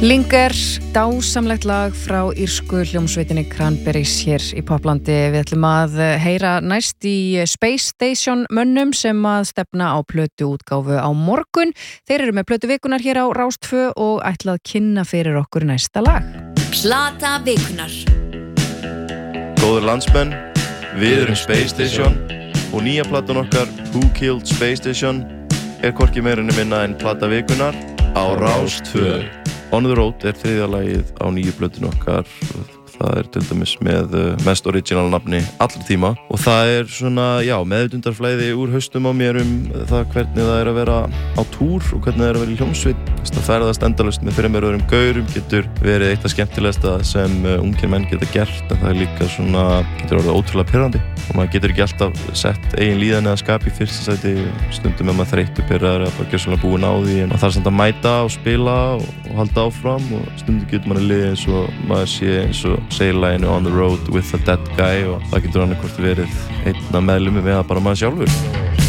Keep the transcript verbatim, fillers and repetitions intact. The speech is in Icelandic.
Linger, dásamlegt lag frá írsku hljómsveitinni Cranberries hér í Poplandi. Við ætlum að heyra næst í Space Station mönnum sem að stefna á plötu útgáfu á morgun. Þeir eru með plötu vikunar hér á Rás tvö og ætla að kynna fyrir okkur næsta lag. Plata vikunar. Góður landsmenn, við erum Space Station og nýja platan okkar Who Killed Space Station er hvorki meira en minna en plata vikunar á Rás tvö. On the Road er þriðja lagið á nýju plötun okkar. Það er til dæmis með mest original nafni allra tíma og það er svona, já, meðvitundarflæði úr haustum á mér um það hvernig það er að vera á túr og hvernig það er að vera í hljómsveit. Það ferðast endalaust með fremur öðrum gaurum getur verið eitt af skemmtilegasta sem ungir menn geta gert, en það er líka svona, getur orðið ótrúlega pirrandi og maður getur ekki alltaf sett eigin líðan eða skap í fyrsta sæti. Stundum er maður þreyttur, pirraður eða bara gjörsamlega búinn á því, en maður þarf samt að mæta og spila og, og halda áfram og stundum getur maður liðið eins og maður sé eins og segir laginu On the Road with a Dead Guy og það getur annað hvort verið einn af meðlumum eða bara maður sjálfur.